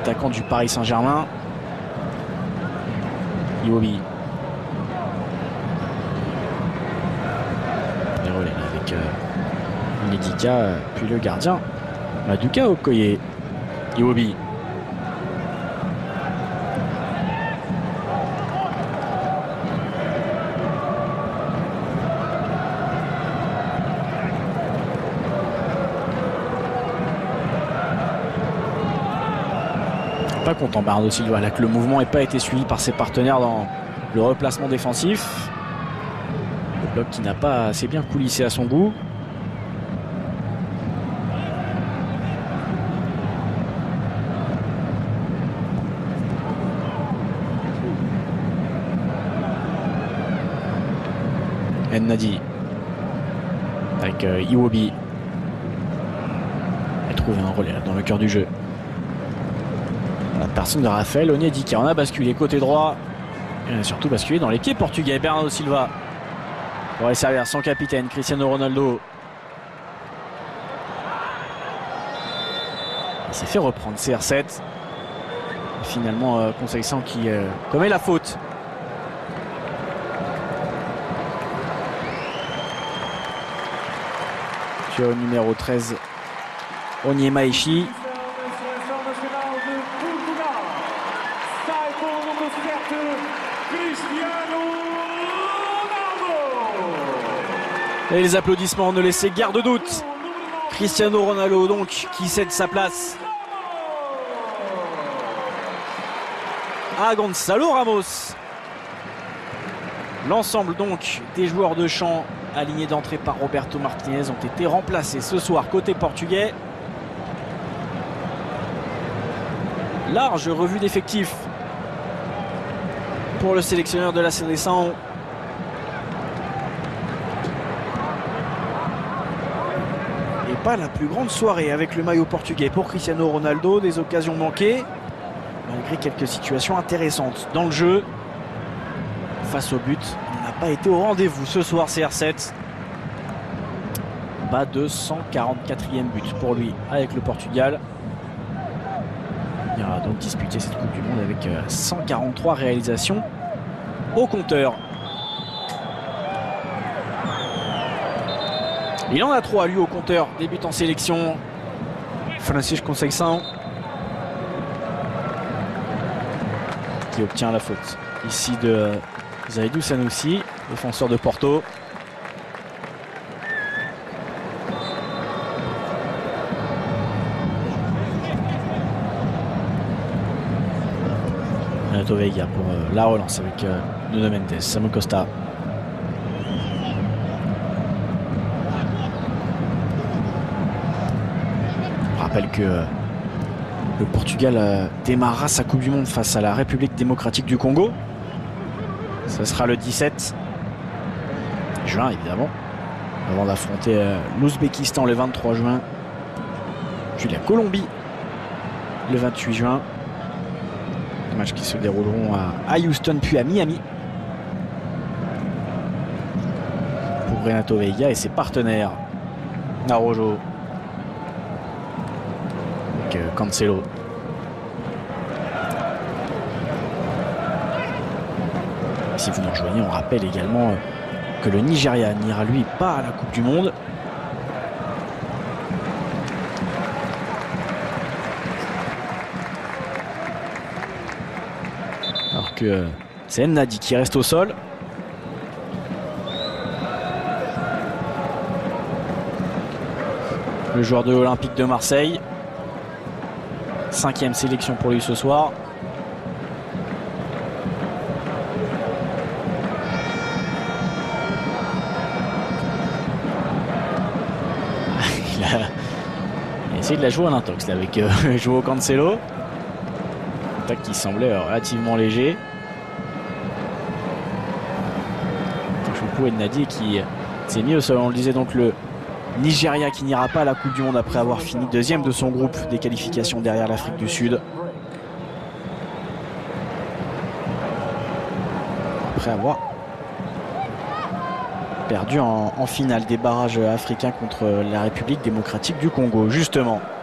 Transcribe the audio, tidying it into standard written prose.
l'attaquant du Paris Saint-Germain. Iwobi. Les relais avec Ndika, puis le gardien Maduka Okoye. Iwobi. Pas content Bernardo Silva là que le mouvement n'ait pas été suivi par ses partenaires dans le replacement défensif. Le bloc qui n'a pas assez bien coulissé à son goût. Ennadi avec Iwobi. Elle trouve un relais là, dans le cœur du jeu. La personne de Raphaël Onyedika. On a basculé côté droit. Et on a surtout basculé dans les pieds portugais. Bernardo Silva pourrait servir son capitaine Cristiano Ronaldo. Il s'est fait reprendre CR7. Et finalement, Conceição qui commet la faute. Sur le numéro 13, Onyemaishi. Et les applaudissements ne laissaient guère de doute. Cristiano Ronaldo donc qui cède sa place à Gonçalo Ramos. L'ensemble donc des joueurs de champ alignés d'entrée par Roberto Martinez ont été remplacés ce soir côté portugais. Large revue d'effectifs pour le sélectionneur de la Seleção. Et pas la plus grande soirée avec le maillot portugais pour Cristiano Ronaldo. Des occasions manquées, malgré quelques situations intéressantes dans le jeu. Face au but, il n'a pas été au rendez-vous ce soir CR7. Bas de 144e but pour lui avec le Portugal. Il ira donc disputer cette Coupe du Monde avec 143 réalisations au compteur. Il en a 3 lui au compteur, débute en sélection. Francisco Conceição qui obtient la faute ici de Zaidou Sanoussi, défenseur de Porto. Renato Veiga pour la relance avec Nuno Mendes, Samu Costa. Je rappelle que le Portugal démarrera sa Coupe du Monde face à la République démocratique du Congo. Ce sera le 17 juin évidemment, avant d'affronter l'Ouzbékistan le 23 juin, puis la Colombie le 28 juin. Des matchs qui se dérouleront à Houston puis à Miami pour Renato Veiga et ses partenaires. Narojo avec Cancelo. Si vous nous rejoignez, on rappelle également que le Nigeria n'ira lui pas à la Coupe du Monde. Alors que c'est Ennadi qui reste au sol. Le joueur de l'Olympique de Marseille. 5e sélection pour lui ce soir. Il a essayé de la jouer en intox là, avec João Cancelo. Contact qui semblait relativement léger. Choupo Ennadi qui s'est mis au sol. On le disait donc, le Nigeria qui n'ira pas à la Coupe du Monde après avoir fini 2e de son groupe des qualifications derrière l'Afrique du Sud. Après avoir perdu en finale des barrages africains contre la République démocratique du Congo, justement.